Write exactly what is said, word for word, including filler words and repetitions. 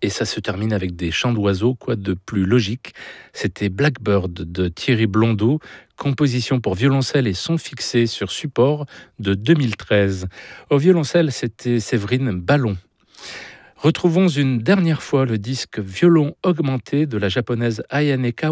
et ça se termine avec des chants d'oiseaux, quoi de plus logique. C'était Blackbird de Thierry Blondeau, composition pour violoncelle et son fixé sur support de deux mille treize. Au violoncelle, c'était Séverine Ballon. Retrouvons une dernière fois le disque Violon augmenté de la japonaise Ayane